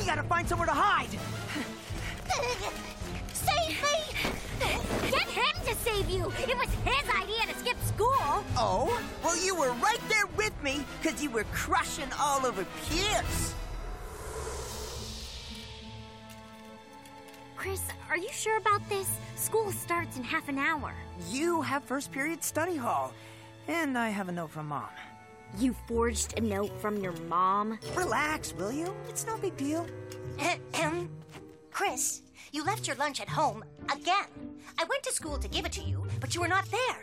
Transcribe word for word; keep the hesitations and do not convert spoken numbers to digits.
gotta find somewhere to hide. Save me! Get him to save you! It was his idea to skip school! Oh? Well, you were right there with me, because you were crushing all over Pierce. Chris, are you sure about this? School starts in half an hour. You have first period study hall, and I have a note from Mom. You forged a note from your mom? Relax, will you? It's no big deal. Ahem. Chris, you left your lunch at home again. I went to school to give it to you, but you were not there.